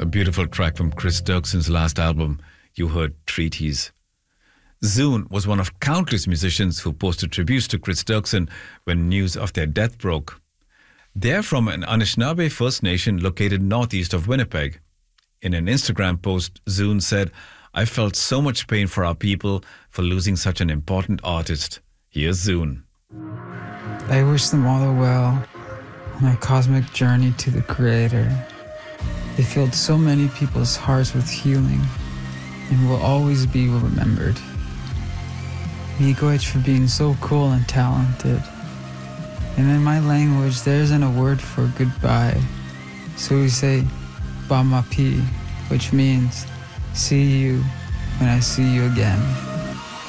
A beautiful track from Chris Dirkson's last album. You heard Treaties. Zune was one of countless musicians who posted tributes to Chris Dirkson when news of their death broke. They're from an Anishinaabe First Nation located northeast of Winnipeg. In an Instagram post, Zune said, "I felt so much pain for our people for losing such an important artist." Here's Zune. I wish them all the well on their cosmic journey to the Creator. They filled so many people's hearts with healing and will always be remembered. Miigwech for being so cool and talented. And in my language, there isn't a word for goodbye. So we say Bamapi, which means see you when I see you again.